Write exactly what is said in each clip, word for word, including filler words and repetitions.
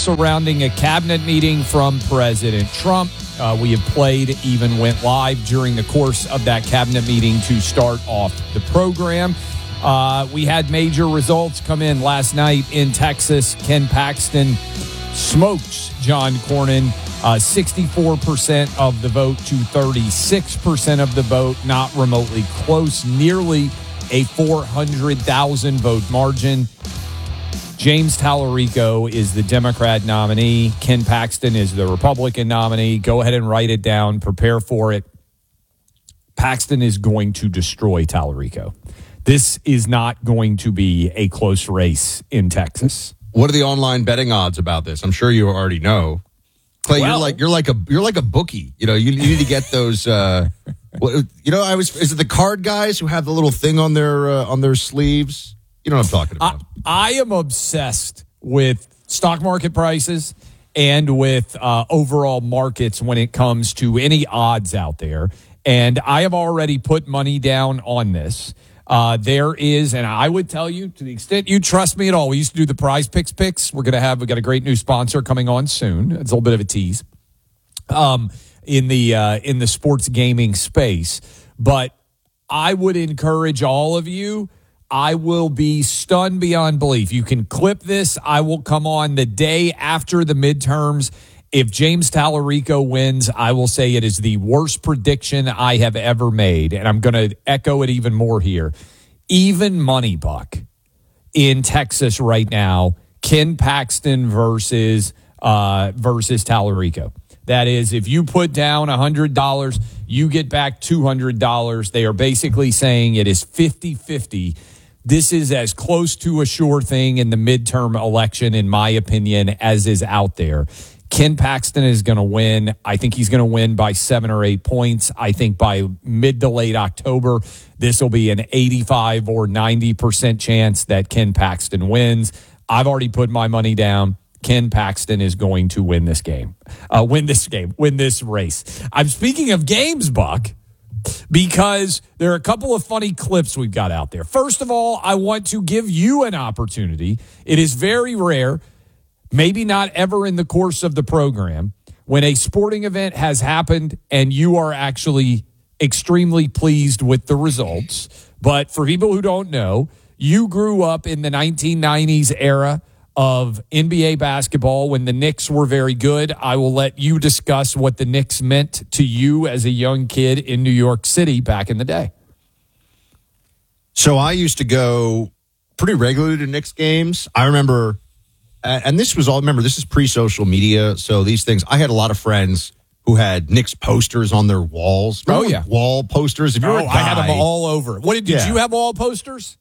surrounding a cabinet meeting from President Trump. Uh, we have played, even went live during the course of that cabinet meeting to start off the program. Uh, we had major results come in last night in Texas. Ken Paxton smokes John Cornyn, uh, sixty-four percent of the vote to thirty-six percent of the vote, not remotely close, nearly a four hundred thousand vote margin. James Tallarico is the Democrat nominee. Ken Paxton is the Republican nominee. Go ahead and write it down. Prepare for it. Paxton is going to destroy Tallarico. This is not going to be a close race in Texas. What are the online betting odds about this? I'm sure you already know. Clay, well, you're like you're like a you're like a bookie. You know, you, you need to get those. Uh, you know, I was. Is it the card guys who have the little thing on their uh, on their sleeves? You know what I'm talking about. I, I am obsessed with stock market prices and with uh, overall markets when it comes to any odds out there. And I have already put money down on this. Uh, there is, and I would tell you, to the extent you trust me at all, we used to do the Prize Picks picks. We're going to have, we got a great new sponsor coming on soon. It's a little bit of a tease um, in the uh, in the sports gaming space. But I would encourage all of you. I will be stunned beyond belief. You can clip this. I will come on the day after the midterms. If James Tallarico wins, I will say it is the worst prediction I have ever made. And I'm going to echo it even more here. Even money buck in Texas right now, Ken Paxton versus uh, versus Tallarico. That is, if you put down one hundred dollars, you get back two hundred dollars. They are basically saying it is fifty-fifty. This is as close to a sure thing in the midterm election, in my opinion, as is out there. Ken Paxton is going to win. I think he's going to win by seven or eight points. I think by mid to late October, this will be an eighty-five or ninety percent chance that Ken Paxton wins. I've already put my money down. Ken Paxton is going to win this game. Uh, win this game. Win this race. I'm speaking of games, Buck, because there are a couple of funny clips we've got out there. First of all, I want to give you an opportunity. It is very rare, maybe not ever in the course of the program, when a sporting event has happened and you are actually extremely pleased with the results. But for people who don't know, you grew up in the nineteen nineties era of N B A basketball when the Knicks were very good. I will let you discuss what the Knicks meant to you as a young kid in New York City back in the day. So I used to go pretty regularly to Knicks games. I remember, and this was all, remember, this is pre-social media, so these things, I had a lot of friends who had Knicks posters on their walls. Remember oh, yeah. Wall posters? If you were oh, a guy, I had them all over. What did, did yeah. you have wall posters?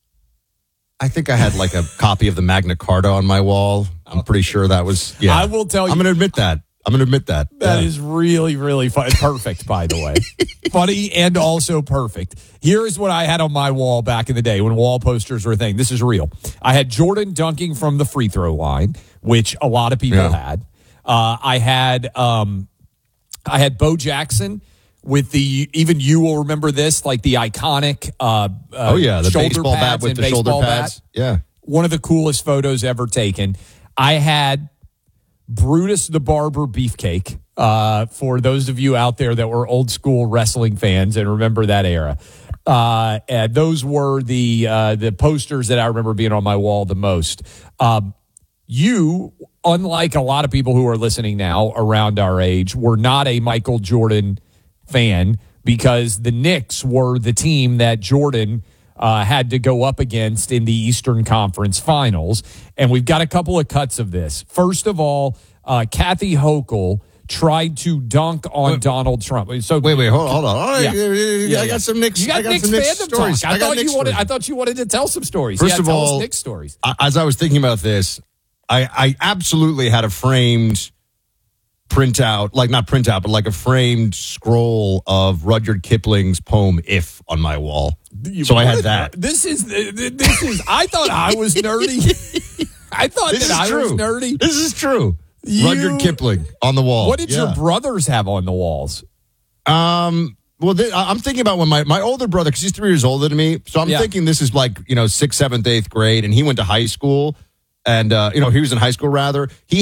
I think I had like a copy of the Magna Carta on my wall. I'm pretty sure that was, yeah. I will tell you. I'm going to admit that. I'm going to admit that. That yeah. is really, really fun. Perfect, by the way. Funny and also perfect. Here is what I had on my wall back in the day when wall posters were a thing. This is real. I had Jordan dunking from the free throw line, which a lot of people yeah. had. Uh, I had um, I had Bo Jackson with the, even you will remember this, like the iconic uh, uh, oh yeah, the shoulder baseball bat with the shoulder pads. Bat. Yeah. One of the coolest photos ever taken. I had Brutus the Barber Beefcake, uh, for those of you out there that were old school wrestling fans and remember that era. Uh, and those were the uh, the posters that I remember being on my wall the most. Um, you, unlike a lot of people who are listening now around our age, were not a Michael Jordan fan because the Knicks were the team that Jordan uh, had to go up against in the Eastern Conference Finals. And we've got a couple of cuts of this. First of all, uh, Kathy Hochul tried to dunk on wait, Donald Trump. So wait, wait, hold, hold on. All right, yeah. Yeah, I got yeah. some Knicks. You got, I got Knicks some Knicks fandom stories. talk. I, I thought Knicks you wanted. stories. I thought you wanted to tell some stories. First yeah, of tell all, us Knicks stories. As I was thinking about this, I, I absolutely had a framed printout, like not printout, but like a framed scroll of Rudyard Kipling's poem "If" on my wall. You, so I had that. This is this is. I thought I was nerdy. I thought this that I true. was nerdy. This is true. You, Rudyard Kipling on the wall. What did yeah. your brothers have on the walls? Um. Well, th- I'm thinking about when my, my older brother, because he's three years older than me, so I'm yeah. thinking this is like, you know, sixth, seventh, eighth grade, and he went to high school, and, uh, you know, he was in high school, rather. He